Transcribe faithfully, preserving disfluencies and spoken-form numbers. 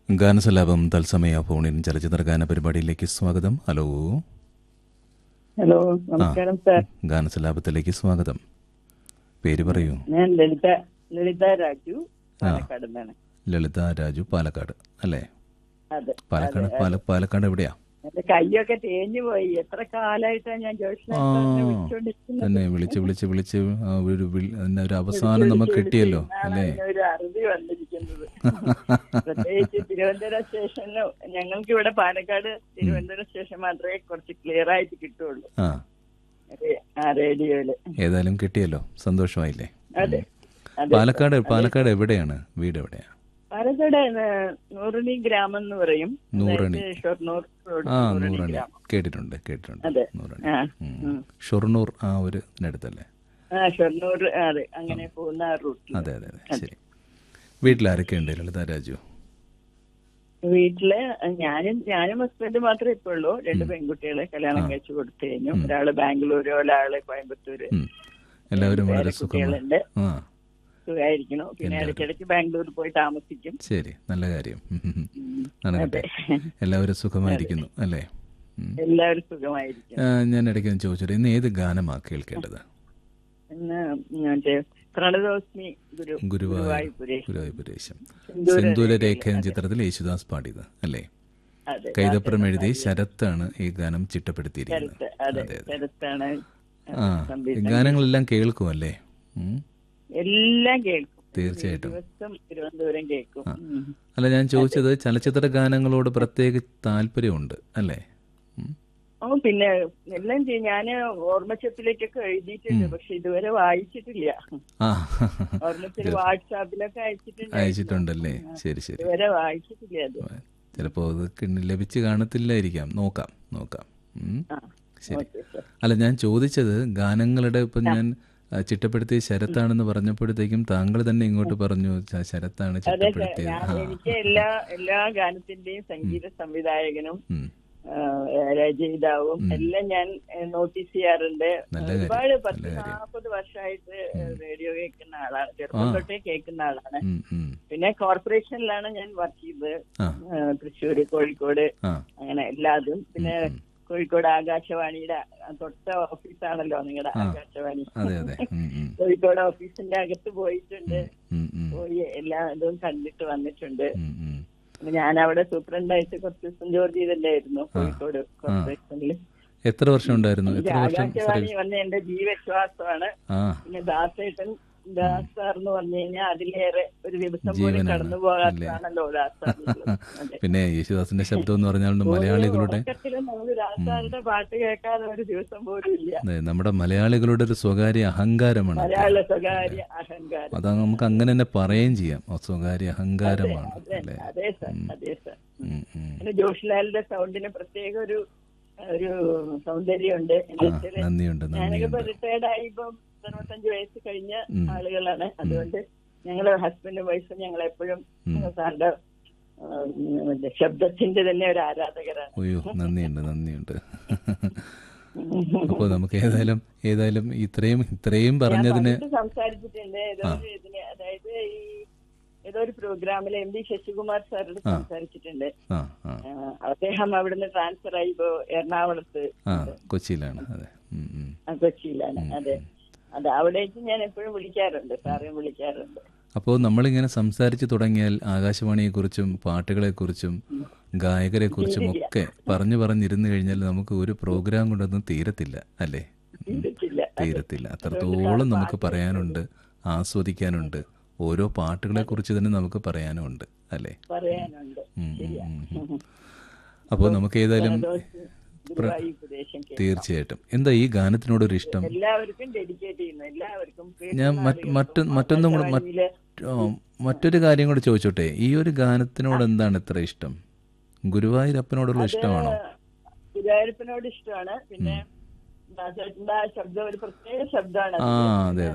ഗാനസലാപം തത്സമയ ഫോണിൻ ചലച്ചിത്ര ഗാന പരിപാടിയിലേക്ക് സ്വാഗതം. ഹലോ ഹലോ, നമസ്കാരം സാർ. ഗാനസലാപത്തിലേക്ക് സ്വാഗതം. പേര് പറയൂ. ഞാൻ ലളിത ലളിത രാജു, പാലക്കാട് നിന്നാണ്. ലളിത രാജു, പാലക്കാട് അല്ലേ? അതെ. പാലക്കാട് പാല പാലക്കാട് എവിടെയാ? എന്റെ കൈയൊക്കെ തേഞ്ഞു പോയി. എത്ര കാലായിട്ടാ ഞാൻ തന്നെ വിളിച്ച് വിളിച്ച് വിളിച്ച് ആ ഒരു വിളി- അതിന്റെ ഒരു അവസാനം നമുക്ക് കിട്ടിയല്ലോ അല്ലേ? ഒരു അറുതി വന്നിരിക്കുന്നത്. പ്രത്യേകിച്ച് തിരുവനന്തപുരം സ്റ്റേഷനിലും ഞങ്ങൾക്ക് ഇവിടെ പാലക്കാട് തിരുവനന്തപുരം സ്റ്റേഷൻ മാത്രമേ കുറച്ച് ക്ലിയർ ആയിട്ട് കിട്ടുള്ളൂ ആ ആ റേഡിയോയില്. ഏതായാലും കിട്ടിയല്ലോ, സന്തോഷമായില്ലേ? അതെ അതെ. പാലക്കാട് പാലക്കാട് എവിടെയാണ് വീട്? എവിടെയാ? പാലക്കാട് നൂറണി ഗ്രാമം എന്ന് പറയും. നൂറണി. അതായത് ഷൊർണൂർ റോഡ് ആ നൂറണി നൂറണി ഗ്രാമം. കേട്ടിട്ടുണ്ട് കേട്ടിട്ടുണ്ട്. അതെ. നൂറണി. ആ ഉം. ഉം. ഷൊർണൂർ ആ ഒരു അടുത്തല്ലേ? ആ ഷൊർണൂർ. അതെ, അങ്ങനെ പോകുന്ന ആ റൂട്ടിൽ. അതെ അതെ അതെ ശരി. വീട്ടിലാരൊക്കെ ഉണ്ട് ലളിത രാജു? വീട്ടില് ഞാനും ഞാനും ഹസ്ബൻഡ് മാത്രമേ ഇപ്പൊ ഉള്ളൂ. രണ്ട് പെൺകുട്ടികളെ കല്യാണം കഴിച്ചു കൊടുത്തു കഴിഞ്ഞു. ഒരാള് ബാംഗ്ലൂര്, ഒരാള് കോയമ്പത്തൂര്. ഉം. എല്ലാവരും വളരെ സുഖമാണ്. കുട്ടികളുണ്ട്. ആ സുഖമായിരിക്കണു. പിന്നെ ഇടയ്ക്കിടയ്ക്ക് ബാംഗ്ലൂർ പോയി താമസിക്കും. ശരി, നല്ല കാര്യം. ഉം, ഉം, ഉം. ഉം. നടക്കട്ടെ. എല്ലാവരും സുഖമായിരിക്കുന്നു അല്ലേ? ഉം. എല്ലാവരും സുഖമായിരിക്കും. ആ, ഞാൻ ഇടയ്ക്ക് ഒന്ന് ചോദിച്ചോട്ടെ, ഇന്ന് ഏത് ഗാനമാ കേൾക്കേണ്ടത്? ഇന്ന് മറ്റേ പ്രണതോസ്മി ഗുരു ഗുരുവായൂർ ഗുരുവായൂരേശം. ഗുരുവായൂരേശം സിന്ദൂര സിന്ദൂര രേഖയിൽ. രേഖ എന്ന ചിത്രത്തിൽ യേശുദാസ് പാടിയത് അല്ലേ? അതെ. കൈതപ്പുറം എഴുതി ശരത്താണ് ഈ ഗാനം ചിട്ടപ്പെടുത്തിയിരിക്കുന്നത്. ശരത്ത്. അതെ, അതെ അതെ. ശരത്താണ് ആ സംഗീതം. ഗാനങ്ങളെല്ലാം കേൾക്കും അല്ലേ? ഉം. എല്ലാം കേൾക്കും. തീർച്ചയായിട്ടും. ദിവസം തിരുവനന്തപുരം കേൾക്കും. ഉം. അല്ല, ഞാൻ ചോദിച്ചത് ചലച്ചിത്ര ഗാനങ്ങളോട് പ്രത്യേക താല്പര്യമുണ്ട് അല്ലേ? ഉം. ഓ, പിന്നെ എല്ലാം ചെയ്യും. ഞാന് ഓർമ്മച്ചപ്പിലേക്കൊക്കെ എഴുതിയിട്ടുണ്ട്, പക്ഷെ ഇതുവരെ വായിച്ചിട്ടില്ല. ആ ഓർമ്മച്ചൽ വാട്സാപ്പിലൊക്കെ അയച്ചിട്ടുണ്ട്. അയച്ചിട്ടുണ്ടല്ലേ? ശരി ശരി. ഇതുവരെ വായിച്ചിട്ടില്ല അത്. ചിലപ്പോ അത് കിണ്ണി- ലഭിച്ച് കാണത്തില്ലായിരിക്കാം. നോക്കാം നോക്കാം. ഉം. ആ, ശരി. Okay sir. അല്ല, ഞാൻ ചോദിച്ചത് ഗാനങ്ങളുടെ ഇപ്പം ഞാൻ ആ, ചിട്ടപ്പെടുത്തിയ ശരത്താണെന്ന് പറഞ്ഞപ്പോഴത്തേക്കും താങ്കൾ തന്നെ ഇങ്ങോട്ട് പറഞ്ഞു "ച- ശരത്താണ് അതെ സാർ, ചിട്ടപ്പെടുത്തിയത്. ഞാൻ ആ എനിക്ക് എല്ലാ എല്ലാ ഗാനത്തിന്റെയും സംഗീത സംവിധായകനും ഉം. ആ, രചയിതാവും എല്ലാം ഞാൻ നോട്ടീസ് ചെയ്യാറുണ്ട്. നല്ല കാര്യം, ഒരുപാട് പത്ത് നല്ല കാര്യം. നാൽപ്പത് വർഷമായിട്ട് റേഡിയോ കേൾക്കുന്ന ആളാണ്. ചെറുപ്പം തൊട്ടേ കേൾക്കുന്ന ആളാണ്. ഉം, ഉം. പിന്നെ കോർപ്പറേഷനിലാണ് ഞാൻ വർക്ക് ചെയ്തത്. ആ ആ, തൃശ്ശൂര്, കോഴിക്കോട്, ആ അങ്ങനെ എല്ലാതും. പിന്നെ കോഴിക്കോട് ആകാശവാണിയുടെ തൊട്ട ഓഫീസാണല്ലോ നിങ്ങളുടെ ആകാശവാണി. അതെ അതെ. ഉം, ഉം. കോഴിക്കോട് ഓഫീസിന്റെ അകത്ത് പോയിട്ടുണ്ട്. ഉം, ഉം. പോയി എല്ലാ ഇതും കണ്ടിട്ട് വന്നിട്ടുണ്ട്. ഉം, ഉം. ഞാൻ അവിടെ സൂപ്രണ്ടായിട്ട് കുറച്ച് ദിവസം ജോലി ചെയ്തിട്ടുണ്ടായിരുന്നു കോഴിക്കോട് കോർപ്പറേഷനിൽ. എത്ര വർഷം ഉണ്ടായിരുന്നു? എത്ര വർഷം ആകാശവാണി വന്ന എന്റെ ജീവശ്വാസമാണ്. ആ പിന്നെ ദാസേട്ടൻ ദാസ് സാർ എന്ന് പറഞ്ഞു കഴിഞ്ഞാൽ അതിലേറെ ഒരു ദിവസം പോലും ജീവനാണ് കടന്നു പോകാത്തതാണല്ലോ ദാസ് സാറിനുള്ളത്. അതെ. പിന്നെ യേശുദാസിന്റെ ശബ്ദം എന്ന് പറഞ്ഞാൽ മലയാളികളുടെ ഉറക്കത്തിലും നമുക്ക് ദാസ് സാറിന്റെ പാട്ട് കേൾക്കാതെ ഒരു ദിവസം പോലും ഇല്ല. അതെ, നമ്മുടെ മലയാളികളുടെ ഒരു സ്വകാര്യ അഹങ്കാരമാണ് അത്. മലയാള സ്വകാര്യ അഹങ്കാരം. അത് നമുക്ക് അങ്ങനെ തന്നെ പറയുകയും ചെയ്യാം. ആ സ്വകാര്യ അഹങ്കാരമാണ് അതെ അല്ലേ? അതെ സാർ, അതെ സാർ. ഉം, ഉം. പിന്നെ ജോഷിലാലിന്റെ സൗണ്ടിന് പ്രത്യേക ഒരു ഒരു സൗന്ദര്യമുണ്ട്. ആ, നന്ദിയുണ്ട് ഞാനൊക്കെ നന്ദിയുണ്ട്. ഇപ്പൊ റിട്ടയർഡ് ആയി ഇപ്പൊ തൊണ്ണൂറ്റഞ്ച് വയസ്സ് കഴിഞ്ഞ ആളുകളാണ്. അതുകൊണ്ട് ഞങ്ങള് ഹസ്ബൻഡും വൈഫും ഞങ്ങൾ എപ്പോഴും സാറിന്റെ ആ, മറ്റേ ശബ്ദത്തിന്റെ തന്നെ ഒരു ആരാധകരാണ്. അയ്യോ, നന്ദിയുണ്ട് നന്ദിയുണ്ട്. അപ്പോൾ നമുക്ക് ഏതായാലും ഏതായാലും ഇത്രയും ഇത്രയും പറഞ്ഞതിന് പണ്ട് സംസാരിച്ചിട്ടുണ്ട് ഏതോ ഒരു ഇതിന്, അതായത് ഈ ഏതോ ഒരു പ്രോഗ്രാമിൽ എം ഡി ശശികുമാർ സാറോട് സംസാരിച്ചിട്ടുണ്ട്. ആ ആ ആ, അദ്ദേഹം അവിടുന്ന് ട്രാൻസ്ഫർ ആയി ഇപ്പോ എറണാകുളത്ത് ആ കൊച്ചിയിലാണ്. അതെ. ഉം, ഉം. ആ, കൊച്ചിയിലാണ്. അതെ. അത് അവിടേക്ക് ഞാൻ എപ്പോഴും വിളിക്കാറുണ്ട്, സാറേയും വിളിക്കാറുണ്ട്. അപ്പോൾ നമ്മളിങ്ങനെ സംസാരിച്ചു തുടങ്ങിയാൽ ആകാശവാണിയെക്കുറിച്ചും പാട്ടുകളെക്കുറിച്ചും ഗായകരെക്കുറിച്ചും ഒക്കെ പറഞ്ഞു പറഞ്ഞിരുന്നു കഴിഞ്ഞാൽ നമുക്ക് ഒരു പ്രോഗ്രാം കൊണ്ടൊന്നും തീരത്തില്ല അല്ലേ? ഉം. ചിന്തിച്ചില്ല. തീരത്തില്ല. അത്രത്തോളം നമുക്ക് പറയാനുണ്ട്, ആസ്വദിക്കാനുണ്ട്. ഓരോ പാട്ടുകളെ കുറിച്ച് തന്നെ നമുക്ക് പറയാനുമുണ്ട് അല്ലേ? പറയാനുണ്ട്. ഉം, ഉം, ശരിയാ. ഉം, ഉം. അപ്പോൾ നമുക്ക് ഏതായാലും ഗുരുവായൂർ ഉപദേശം കേൾക്കാം. തീർച്ചയായിട്ടും. എന്താ ഈ ഗാനത്തിനോടൊരു ഇഷ്ടം? എല്ലാവർക്കും ഡെഡിക്കേറ്റ് ചെയ്യുന്നു. എല്ലാവർക്കും ഞാൻ മറ്റ് മറ്റ് മറ്റൊന്നും കൂടെ മറ്റ് ഓ, മറ്റൊരു കാര്യം കൂടെ ചോദിച്ചോട്ടെ. ഈ ഒരു ഗാനത്തിനോട് എന്താണ് ഇത്ര ഇഷ്ടം? ഗുരുവായൂരപ്പനോടുള്ള ഇഷ്ടമാണോ? ഗുരുവായൂരപ്പനോട് ഇഷ്ടമാണ്. പിന്നെ ദാസേട്ടന്റെ ആ ശബ്ദം ഒരു പ്രത്യേക ശബ്ദമാണ്. ആ അതെ